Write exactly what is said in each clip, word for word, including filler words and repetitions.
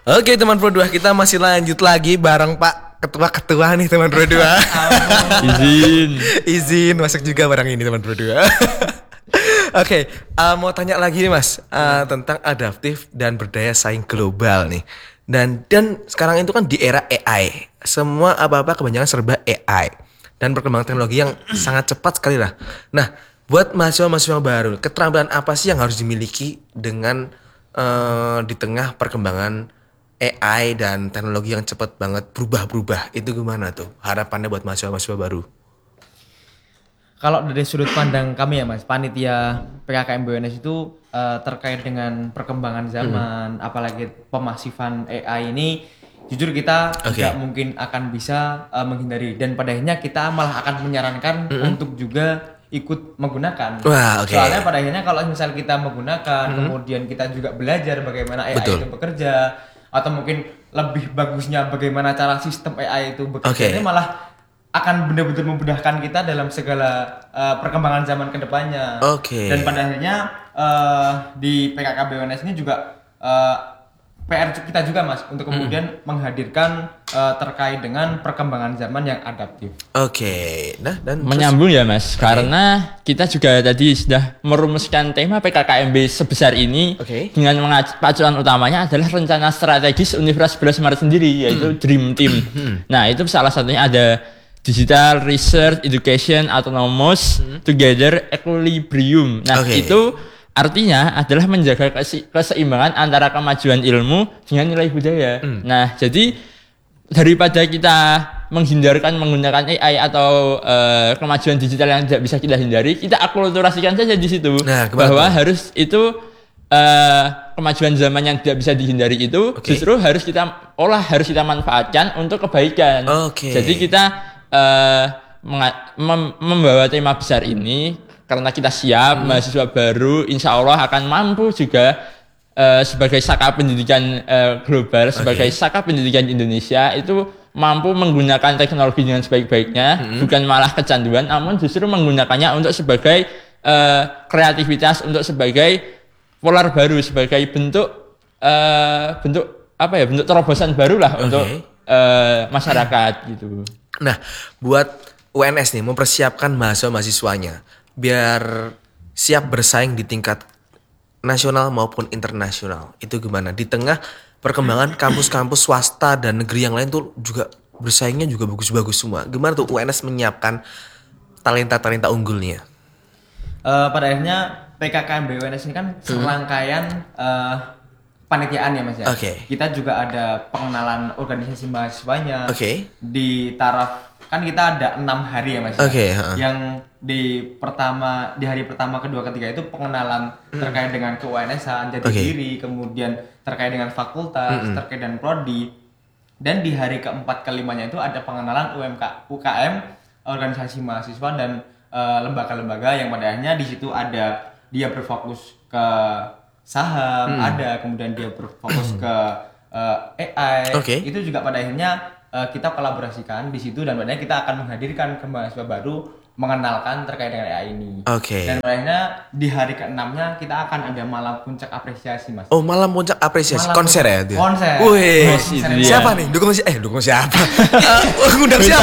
Oke teman Pro dua, kita masih lanjut lagi bareng Pak Ketua-Ketua nih teman Pro dua. Izin Izin masuk juga barang ini teman Pro dua. Oke, uh, mau tanya lagi nih Mas uh, tentang adaptif dan berdaya saing global nih. Dan dan sekarang itu kan di era A I, semua apa-apa kebanyakan serba A I dan perkembangan teknologi yang sangat cepat sekali lah. Nah, buat mahasiswa-mahasiswa baru, keterampilan apa sih yang harus dimiliki dengan uh, di tengah perkembangan A I dan teknologi yang cepat banget berubah-berubah? Itu gimana tuh harapannya buat mahasiswa-mahasiswa baru? Kalau dari sudut pandang kami ya Mas, panitia P K K M B U N S itu uh, terkait dengan perkembangan zaman, hmm. apalagi pemasifan A I ini, jujur kita okay. tidak mungkin akan bisa uh, menghindari, dan pada akhirnya kita malah akan menyarankan hmm. untuk juga ikut menggunakan. Wah, okay. Soalnya pada akhirnya kalau misal kita menggunakan, hmm. kemudian kita juga belajar bagaimana A I Betul. itu bekerja, atau mungkin lebih bagusnya bagaimana cara sistem A I itu bekerja, okay. ini malah akan benar-benar memudahkan kita dalam segala uh, perkembangan zaman kedepannya. Oke. Okay. Dan pada akhirnya uh, di P K K B U N S ini juga uh, P R kita juga Mas untuk kemudian mm. menghadirkan uh, terkait dengan perkembangan zaman yang adaptif. Oke. Okay. Nah, dan menyambung terus, ya Mas, okay. karena kita juga tadi sudah merumuskan tema P K K M B sebesar ini okay. dengan pacuan utamanya adalah rencana strategis Universitas sebelas Maret sendiri, yaitu mm. Dream Team. Nah, itu salah satunya ada Digital Research Education Autonomous hmm. Together Equilibrium. Nah, okay. itu artinya adalah menjaga kese- keseimbangan antara kemajuan ilmu dengan nilai budaya. Hmm. Nah, jadi daripada kita menghindarkan menggunakan A I atau uh, kemajuan digital yang tidak bisa kita hindari, kita akulturasikan saja di situ. Nah, bahwa harus itu uh, kemajuan zaman yang tidak bisa dihindari itu okay. justru harus kita olah, harus kita manfaatkan untuk kebaikan. Okay. Jadi kita Uh, menga- mem- membawa tema besar ini karena kita siap, hmm. mahasiswa baru insya Allah akan mampu juga uh, sebagai saka pendidikan uh, global, sebagai okay. saka pendidikan Indonesia itu mampu menggunakan teknologi dengan sebaik-baiknya, hmm. bukan malah kecanduan, namun justru menggunakannya untuk sebagai uh, kreativitas, untuk sebagai polar baru, sebagai bentuk uh, bentuk apa ya, bentuk terobosan baru lah okay. untuk uh, masyarakat gitu. Nah, buat U N S nih mempersiapkan mahasiswa-mahasiswanya biar siap bersaing di tingkat nasional maupun internasional. Itu gimana? Di tengah perkembangan kampus-kampus swasta dan negeri yang lain tuh juga bersaingnya juga bagus-bagus semua. Gimana tuh U N S menyiapkan talenta-talenta unggulnya? Uh, pada akhirnya P K K M B U N S ini kan serangkaian uh, panitiaan ya Mas ya. Okay. Kita juga ada pengenalan organisasi mahasiswanya. Okay. Di taraf kan kita ada enam hari ya Mas. Okay, ya. Uh. Yang di pertama di hari pertama, kedua, ketiga itu pengenalan mm. terkait dengan ke U N S-an, jati okay. diri, kemudian terkait dengan fakultas, mm-hmm. terkait dengan prodi. Dan di hari keempat kelimanya itu ada pengenalan U M K U K M, organisasi mahasiswa dan uh, lembaga-lembaga yang pada akhirnya di situ ada dia berfokus ke saham, hmm. ada kemudian dia berfokus ke uh, A I, okay. itu juga pada akhirnya uh, kita kolaborasikan di situ, dan pada akhirnya kita akan menghadirkan ke mahasiswa baru mengenalkan terkait dengan A I ini. Okay. Dan pada akhirnya di hari keenamnya kita akan ada malam puncak apresiasi Mas. Oh, malam puncak apresiasi, malam konser ya dia? Konser. Wih, siapa nih? Dukung si eh dukung siapa? uh, undang siapa?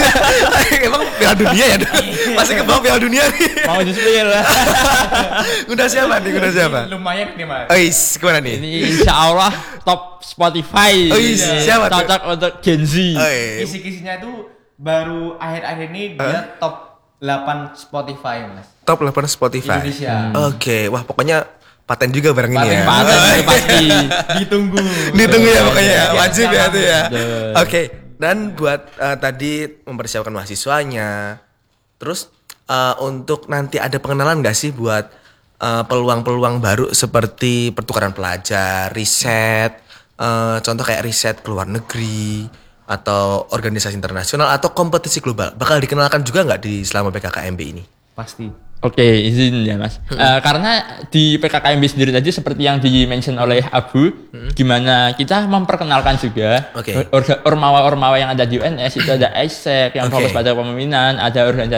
Emang Piala Dunia ya? Masih ke bawah Piala Dunia nih. Mau dispil lah. Undang siapa nih? Undang siapa? Lumayan nih Mas. Oh, is, kemana nih? Ini insya Allah top Spotify. Oh, is, siapa tuh? Cocok untuk Gen Z. Oh, kisi-kisinya itu baru akhir-akhir ini dia huh? top delapan Spotify Mas. Top delapan Spotify Indonesia. Hmm. Oke, okay. Wah pokoknya paten juga barang paten, ini ya. Paten pasti ditunggu. Ditunggu ya pokoknya ya, wajib ya itu ya. Oke, okay. Dan buat uh, tadi mempersiapkan mahasiswanya. Terus uh, untuk nanti ada pengenalan nggak sih buat uh, peluang-peluang baru seperti pertukaran pelajar, riset, uh, contoh kayak riset ke luar negeri, atau organisasi internasional atau kompetisi global bakal dikenalkan juga nggak di selama P K K M B ini? Pasti. Oke, izin ya Mas. Hmm. Uh, karena di P K K M B sendiri tadi seperti yang di-mention oleh Abu, hmm. gimana kita memperkenalkan juga okay. orga, ormawa-ormawa yang ada di U N S. Itu ada I S E C yang okay. fokus pada kepemimpinan, ada organisasi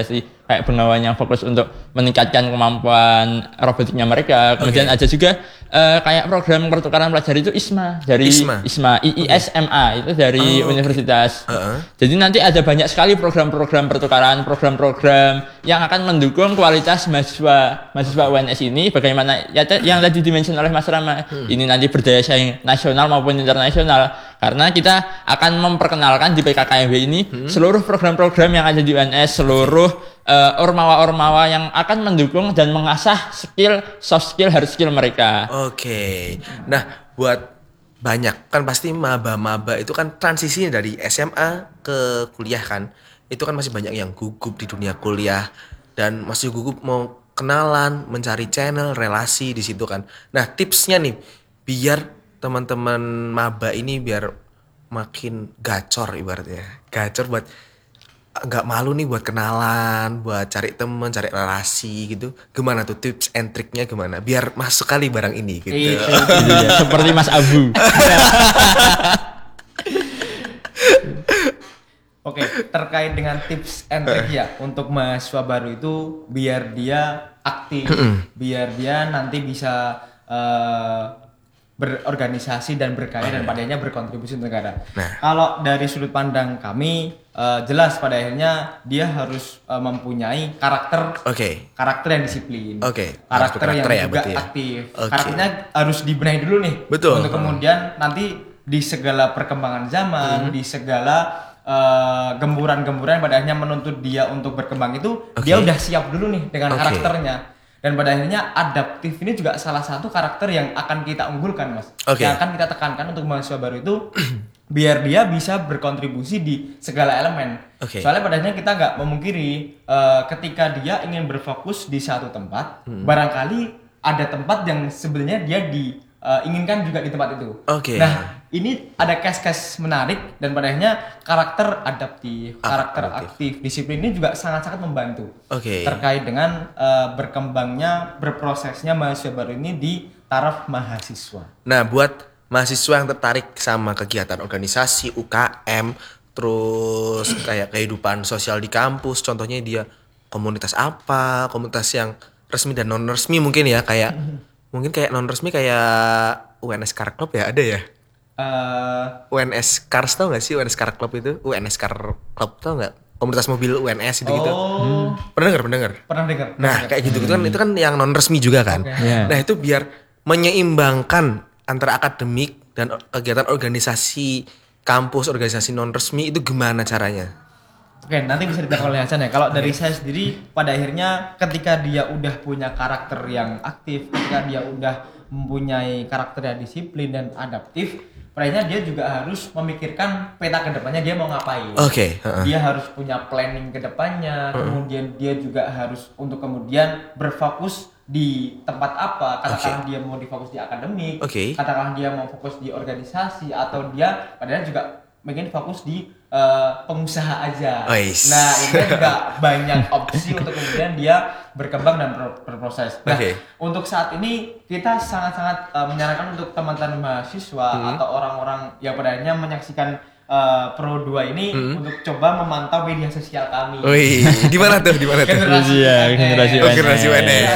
kayak Bengawan yang fokus untuk meningkatkan kemampuan robotiknya mereka. Kemudian Okay. ada juga eh, kayak program pertukaran pelajar itu ISMA dari ISMA? ISMA, I I S M A itu dari Oh, okay. universitas. Uh-uh. Jadi nanti ada banyak sekali program-program pertukaran, program-program yang akan mendukung kualitas mahasiswa mahasiswa U N S ini. Bagaimana ya te- yang tadi dimention oleh Mas Rama, Hmm. ini nanti berdaya saing nasional maupun internasional. Karena kita akan memperkenalkan di P K K M B ini Hmm. seluruh program-program yang ada di U N S, seluruh eh, ormawa-ormawa yang akan mendukung dan mengasah skill, soft skill, hard skill mereka. Oke. Nah, buat banyak kan pasti maba-maba itu kan transisinya dari S M A ke kuliah kan. Itu kan masih banyak yang gugup di dunia kuliah dan masih gugup mau kenalan, mencari channel, relasi di situ kan. Nah, tipsnya nih biar teman-teman maba ini biar makin gacor ibaratnya. Gacor buat nggak malu nih buat kenalan, buat cari temen, cari relasi gitu. Gimana tuh tips and triknya gimana? Biar masuk kali barang ini gitu. Itu. Gitu ya, seperti Mas Abu. Oke, terkait dengan tips and trick ya untuk mahasiswa baru itu biar dia aktif, biar dia nanti bisa eh, berorganisasi dan berkarya dan pada akhirnya berkontribusi untuk negara. Nah. Kalau dari sudut pandang kami eh, jelas pada akhirnya dia harus eh, mempunyai karakter Oke. karakter yang disiplin, Oke, harus karakter berkarakter yang ya, juga berarti ya? aktif. Oke. Karakternya harus dibenahi dulu nih, Betul. untuk kemudian nanti di segala perkembangan zaman, Hmm. di segala eh, gemburan-gemburan pada akhirnya menuntut dia untuk berkembang itu, Oke. dia udah siap dulu nih dengan Oke. karakternya. Dan pada akhirnya adaptif ini juga salah satu karakter yang akan kita unggulkan, Mas. Oke. Yang akan kita tekankan untuk mahasiswa baru itu biar dia bisa berkontribusi di segala elemen. Oke. Soalnya pada akhirnya kita nggak memungkiri eh, ketika dia ingin berfokus di satu tempat, Hmm. barangkali ada tempat yang sebenarnya dia diinginkan juga di tempat itu. Oke. Nah, ini ada case-case menarik dan pada akhirnya karakter adaptif, Ah, karakter adaptif. aktif, disiplin ini juga sangat-sangat membantu Oke. terkait dengan eh, berkembangnya, berprosesnya mahasiswa baru ini di taraf mahasiswa. Nah, buat mahasiswa yang tertarik sama kegiatan organisasi, U K M, terus kayak kehidupan sosial di kampus, contohnya dia komunitas apa, komunitas yang resmi dan non resmi mungkin ya, kayak mungkin kayak non resmi kayak U N S Car Club ya, ada ya? Eh, U N S Cars tau gak sih U N S Car Club itu? U N S Car Club tau gak? Komunitas mobil U N S gitu-gitu. oh, Pernah denger? Pernah denger? pernah dengar? Nah, kayak gitu gitu kan itu kan yang non resmi juga kan. Oke. Iya. Nah, itu biar menyeimbangkan antara akademik dan kegiatan organisasi kampus, organisasi non resmi itu gimana caranya? Oke, nanti bisa ditangkap oleh Hasan ya. Kalau dari saya sendiri, pada akhirnya ketika dia udah punya karakter yang aktif, ketika dia udah mempunyai karakter yang disiplin dan adaptif, pada akhirnya dia juga harus memikirkan peta kedepannya dia mau ngapain. Oke, heeh. Dia harus punya planning kedepannya, kemudian dia juga harus untuk kemudian berfokus di tempat apa. Katakanlah dia mau difokus di akademik, Oke. katakanlah dia mau fokus di organisasi, atau dia padahal juga pengen fokus di eh, pengusaha aja. Ois. Nah, ini juga banyak opsi untuk kemudian dia berkembang dan ber- berproses. Nah, Oke. untuk saat ini kita sangat-sangat eh, menyarankan untuk teman-teman mahasiswa Hmm. atau orang-orang yang pada akhirnya menyaksikan eh, Pro dua ini untuk coba memantau media sosial kami. Wih, di mana tuh? Di mana tuh? Generasi Iya, U N S. generasi Oh, generasi U N S.